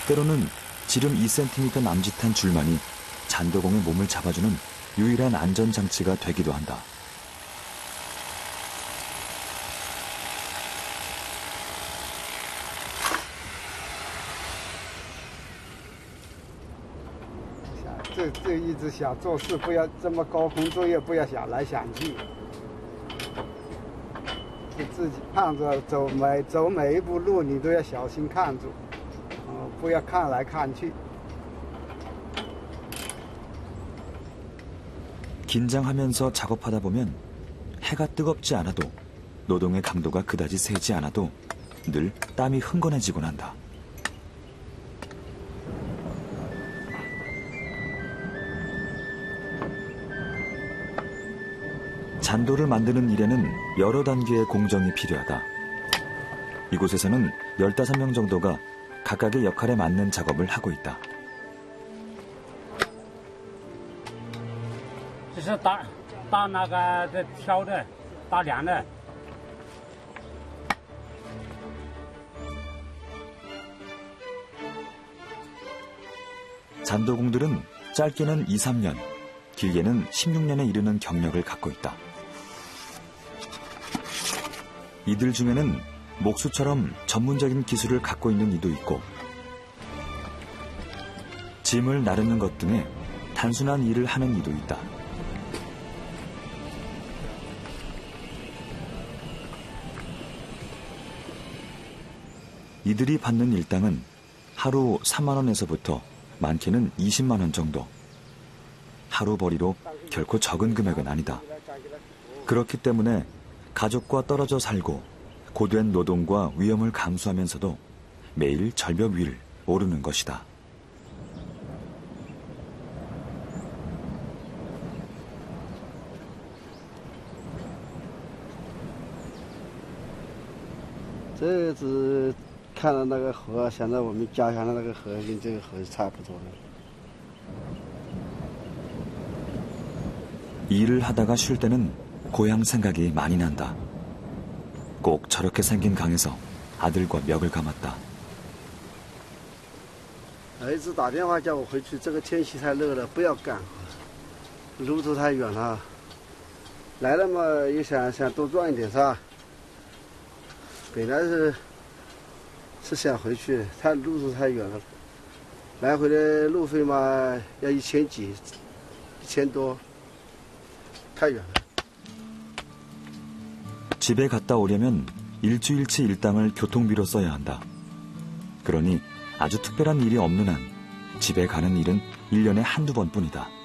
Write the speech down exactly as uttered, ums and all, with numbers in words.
때로는 지름 이 센티미터 남짓한 줄만이 잔도공의 몸을 잡아주는 유일한 안전장치가 되기도 한다. 这这一直想做事，不要这么高空作业，不要想来想去，就自己看着走每走每一步路，你都要小心看住，嗯，不要看来看去。 긴장하면서 작업하다 보면 해가 뜨겁지 않아도 노동의 강도가 그다지 세지 않아도 늘 땀이 흥건해지곤 한다. 잔도를 만드는 일에는 여러 단계의 공정이 필요하다. 이곳에서는 열다섯 명 정도가 각각의 역할에 맞는 작업을 하고 있다. 这是打打那个的挑的，打梁的。 잔도공들은 짧게는 이, 삼 년, 길게는 십육 년에 이르는 경력을 갖고 있다. 이들 중에는 목수처럼 전문적인 기술을 갖고 있는 이도 있고 짐을 나르는 것 등의 단순한 일을 하는 이도 있다. 이들이 받는 일당은 하루 삼만 원에서부터 많게는 이십만 원 정도. 하루 벌이로 결코 적은 금액은 아니다. 그렇기 때문에 가족과 떨어져 살고 고된 노동과 위험을 감수하면서도 매일 절벽 위를 오르는 것이다. 이看到那个河，现在我们家乡的那个河跟这个河是差不多的。 일을 하다가 쉴 때는 고향 생각이 많이 난다. 꼭 저렇게 생긴 강에서 아들과 멱을 감았다. 儿子打电话叫我回去，这个天气太热了，不要干，路途太远了。来了嘛，也想想多赚一点是吧？本来是。 是想回去，太路途太远了，来回的路费嘛要一千几，一千多，太远了。 집에 갔다 오려면 일주일치 일당을 교통비로 써야 한다. 그러니 아주 특별한 일이 없는 한 집에 가는 일은 일 년에 한두 번뿐이다.